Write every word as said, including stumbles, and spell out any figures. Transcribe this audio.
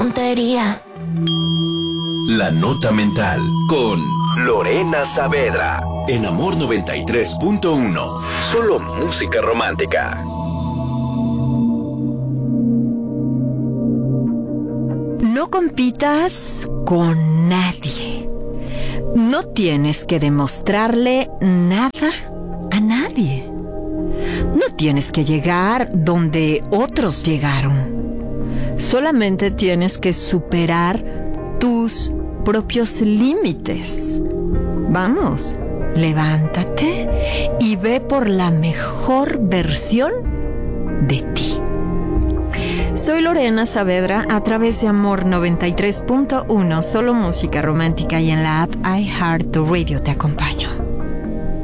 puntería. La Nota Mental con Lorena Saavedra en Amor noventa y tres punto uno. Solo música romántica. No compitas con nadie. No tienes que demostrarle nada a nadie. No tienes que llegar donde otros llegaron. Solamente tienes que superar tus propios límites. Vamos, levántate y ve por la mejor versión de ti. Soy Lorena Saavedra a través de Amor noventa y tres punto uno, solo música romántica, y en la app iHeartRadio te acompaño.